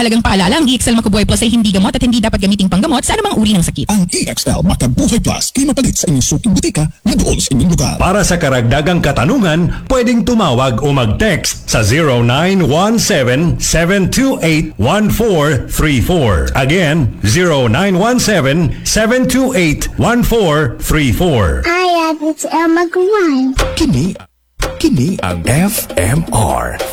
mahalagang paalala, ang EXL Makubuhay Plus ay hindi gamot at hindi dapat gamiting panggamot sa anumang uri ng sakit. Ang EXL Makabuhay Plus ay mapalit sa inyong suking butika na doon sa inyong lugar. Para sa karagdagang katanungan, pwedeng tumawag o mag-text sa 0917-728-1434. Again, 0917-728-1434. Hi, it's Elma Gawai. Kini ang FMR